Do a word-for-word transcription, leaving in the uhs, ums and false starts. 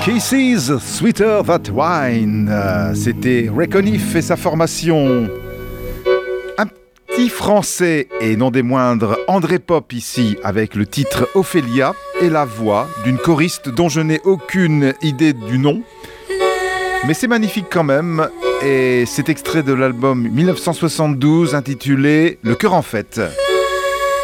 Kisses Sweeter That Wine. Euh, C'était Reconif et sa formation. Un petit français et non des moindres, André Pop ici, avec le titre Ophélia et la voix d'une choriste dont je n'ai aucune idée du nom. Mais c'est magnifique quand même, et c'est extrait de l'album mille neuf cent soixante-douze intitulé Le cœur en fête.